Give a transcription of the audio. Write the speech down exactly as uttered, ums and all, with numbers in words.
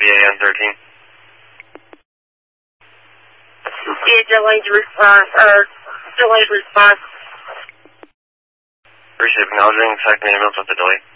V A N thirteen. Yeah, delayed response, or delayed response. Appreciate acknowledging, expect ambulance with the delay.